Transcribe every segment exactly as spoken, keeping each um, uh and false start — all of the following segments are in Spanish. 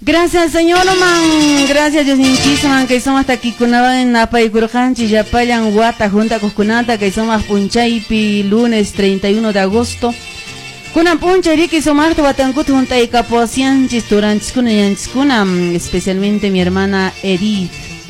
Gracias, señor man. Gracias, Dios muchísimo. Que somos hasta aquí kunaba en Apaykurjanchi, Yapayan, Guata, Junta Cuscunata, que somos Punchaipi, lunes treinta y uno de agosto. Kunan puncha riki somos Batankut Junta y Caposianchis, Turanchikuna y Anchikuna, especialmente mi hermana Edith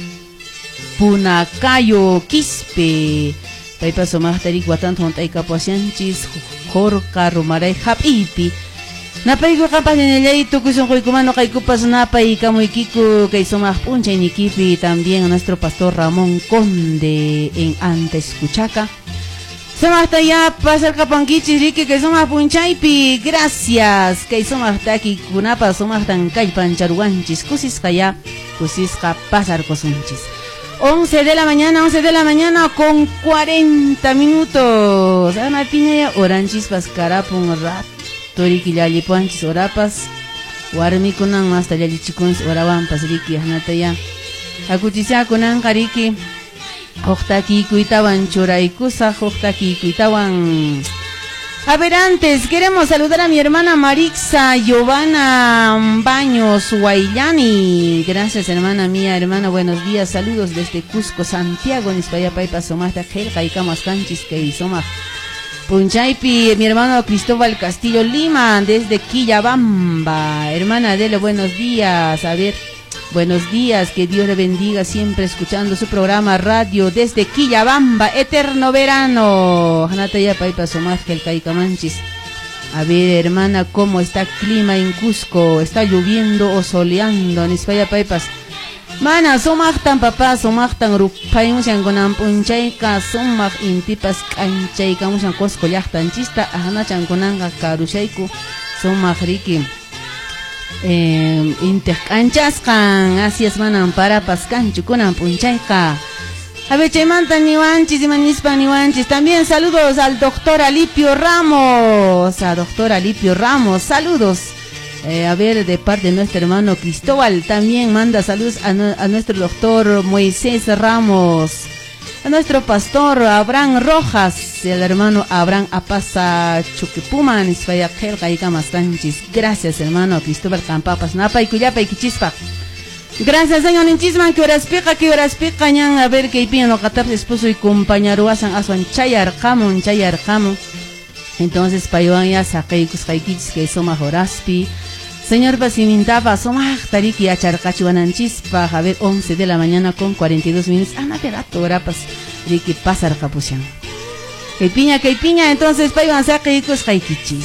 Punacayo Quispe. Paipa somos Tarik Batan Junta y Caposianchis, Jorca, Rumaray, Hapipi. Napay ko kapas nilay tu kusong koy kumano kay kupas napay kamoy kiku kay sumah puncha inikipi también a nuestro pastor Ramón Conde en Antes Cuchaca. Sumah ya pasar kapangichi riki kay sumah punchaipi. Gracias kay sumah taki kunapa sumah tan kay pancharuanchis kusis kaya kusis ka pasar kosunchis. once de la mañana, once de la mañana con cuarenta minutos. Ana piña ya oranchis pascarapun rat. Toriki yali panchis orapas warmi kunan hasta yali chikuns orawan pasriki hanataya akuchisa kunan kariki oktaki kuitawan churaikusa oktaki kuitawan. A ver, antes queremos saludar a mi hermana Marixa Giovanna Baños Guayani. Gracias, hermana mía, hermana, buenos días, saludos desde Cusco, Santiago, Nispaya Paipa Somasta Gelca y Camas Canchis que Soma Punchaipi, mi hermano Cristóbal Castillo Lima, desde Quillabamba. Hermana Adela, buenos días. A ver, buenos días, que Dios le bendiga, siempre escuchando su programa radio desde Quillabamba, eterno verano. Hanataya Paipa Somazkel Caicamanchis. A ver, hermana, ¿cómo está el clima en Cusco? ¿Está lloviendo o soleando? Nispaya Paipas. Mana, somah tan papá, somah tan rupay musyang kunang punchayka, somah intipas kanchayka musyang kosko llaqtan chista, ahana chan kunanga karushayku, somah riki eh, intek kanchaskan, así es manan para pascanchu kunang punchayka. A ver, chaymanta niwanchis y manispa niwanchis. También saludos al doctor Alipio Ramos, a doctor Alipio Ramos, saludos. Eh, a ver, de parte de nuestro hermano Cristóbal, también manda saludos a, no, a nuestro doctor Moisés Ramos, a nuestro pastor Abraham Rojas, el hermano Abraham Apasa Chuquipuman, gracias hermano Cristóbal Campapas, Napa y Cuyapa y Quichispa. Gracias, señor Ninchisman, que horas pica, que horas pica, ñan, a ver, que piden los catorce esposo y compañero, asan, asan, chayar, jamón, chayar, jamón. Entonces, payuan ya, saqueicus, jaiquichis, que somos horaspi. Señor Basimintapa, somah tariki acharcachuananchispa, a ver, once de la mañana con cuarenta y dos minutos. Ana perato, grapas, riki pasar capuchan. Que piña, que piña, entonces, payuan, saqueicus, jaiquichis.